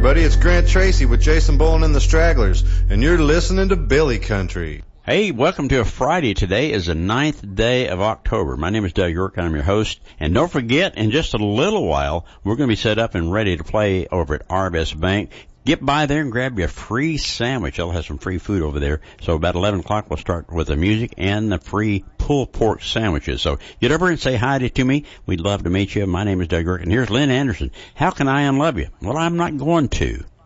everybody. It's Grant Tracy with Jason Bowen and the Stragglers, and you're listening to Billy Country. Hey, welcome to a Friday. Today is the 9th day of October. My name is Doug York, and I'm your host. And don't forget, in just a little while, we're going to be set up and ready to play over at Arvest Bank. Get by there and grab your free sandwich. They'll have some free food over there. So about 11 o'clock, we'll start with the music and the free pulled pork sandwiches. So get over and say hi to me. We'd love to meet you. My name is Doug York, and here's Lynn Anderson. How can I unlove you? Well, I'm not going to.